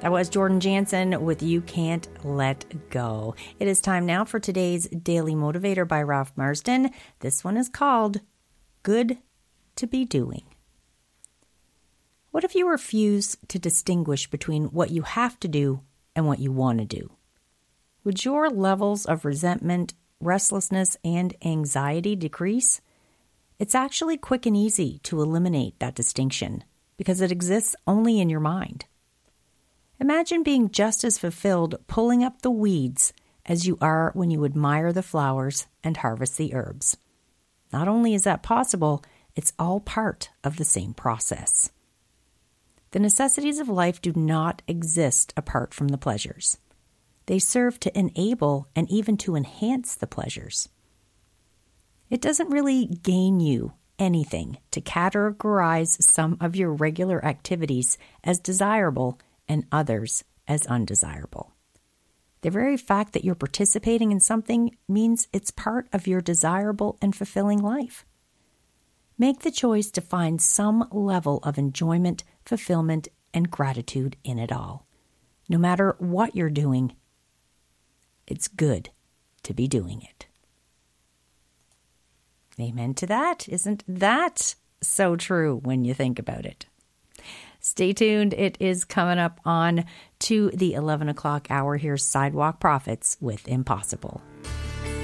That was Jordan Jansen with You Can't Let Go. It is time now for today's Daily Motivator by Ralph Marsden. This one is called Good to Be Doing. What if you refuse to distinguish between what you have to do and what you want to do? Would your levels of resentment, restlessness, and anxiety decrease? It's actually quick and easy to eliminate that distinction because it exists only in your mind. Imagine being just as fulfilled pulling up the weeds as you are when you admire the flowers and harvest the herbs. Not only is that possible, it's all part of the same process. The necessities of life do not exist apart from the pleasures. They serve to enable and even to enhance the pleasures. It doesn't really gain you anything to categorize some of your regular activities as desirable and others as undesirable. The very fact that you're participating in something means it's part of your desirable and fulfilling life. Make the choice to find some level of enjoyment, fulfillment, and gratitude in it all. No matter what you're doing, it's good to be doing it. Amen to that. Isn't that so true when you think about it? Stay tuned. It is coming up on to the 11 o'clock hour. Here's Sidewalk Prophets with Impossible.